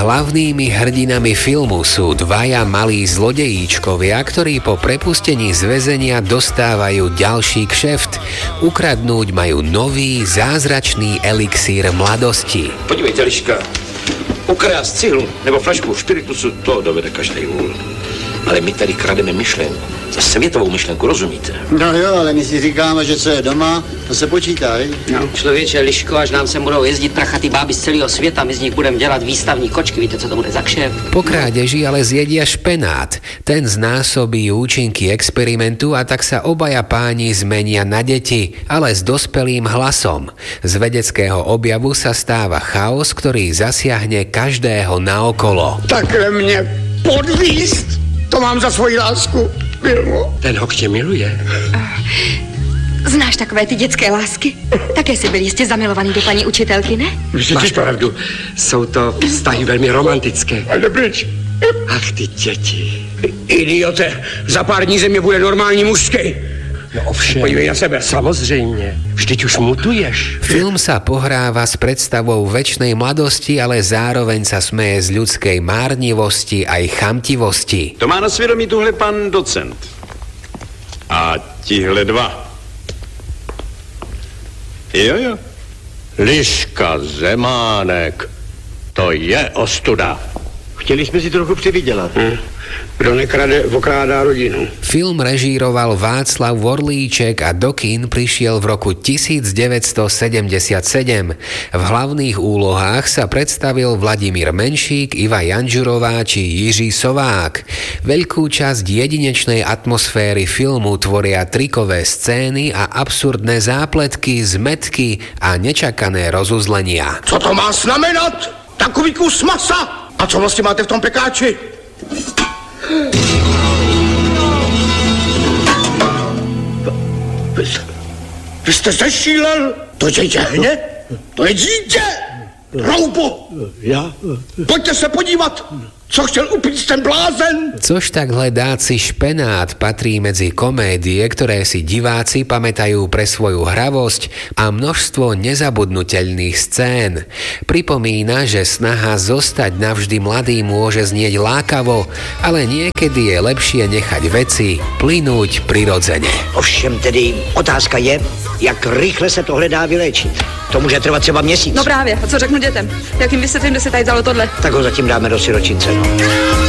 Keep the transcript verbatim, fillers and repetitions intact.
Hlavnými hrdinami filmu sú dvaja malí zlodejíčkovia, ktorí po prepustení z väzenia dostávajú ďalší kšeft. Ukradnúť majú nový zázračný elixír mladosti. Podívejte, Liška, ukrást cihlu nebo flašku špiritusu, to dovede každý hůl. Ale my tady krademe myšlenku. Světovou myšlenku, rozumíte? No jo, ale my si říkáme, že co je doma, to se počítá, hej? No, člověče, Liško, až nám sem budou jezdit prachatý báby z celého světa, my z nich budeme dělat výstavní kočky, víte, co to bude za kšeft? Po krádeži ale zjedia špenát. Ten znásobí účinky experimentu a tak sa obaja páni zmenia na deti, ale s dospelým hlasom. Z vedeckého objavu sa stáva chaos, ktorý zasiahne každého naokolo. Takhle mě podvíst? To mám za svoji lásku, Vilmo. Ten ho k tě miluje. Znáš takové ty dětské lásky? Také jsi byl jistě zamilovaný do paní učitelky, ne? Máš pravdu, jsou to vztahy velmi romantické. Ale pryč. Ach, ty děti. Idiote, za pár dní ze mě bude normální mužský. No ovšem. Podívej na sebe. Samozřejmě, vždyť už mutuješ. Film sa pohráva s predstavou večnej mladosti, ale zároveň sa smeje z ľudskej márnivosti aj chamtivosti. To má na svědomí tuhle pan docent. A tihle dva. Jo, jo. Liška, Zemánek, to je ostuda. Chtěli jsme si trochu přivydělat. Hm. Kdo nekrade, okrádá rodinu. Film režíroval Václav Vorlíček a do kín prišiel v roku devätnásťsedemdesiatsedem. V hlavných úlohách sa predstavil Vladimír Menšík, Iva Janžurová či Jiří Sovák. Veľkú časť jedinečnej atmosféry filmu tvoria trikové scény a absurdné zápletky, zmetky a nečakané rozuzlenia. Co to má znamenat? Takový kus masa? A co vlastně máte v tom pekáči? Vy, vy jste zešílel? To dítě hně? To je dítě! Roubo! Já? Pojďte se podívat, co chtěl upíct ten blázen! Což tak hledáci špenát patrí medzi komédie, ktoré si diváci pamätajú pre svoju hravosť a množstvo nezabudnutelných scén. Pripomína, že snaha zostať navždy mladý môže znieť lákavo, ale niekedy je lepšie nechať veci plynúť prirodzene. Ovšem tedy otázka je, jak rychle se tohle dá vyléčit. To může trvat třeba měsíc. No právě, a co řeknu dětem? Jakým vysvětlím, kde se tady dalo tohle? Tak ho zatím dáme do siročince, no.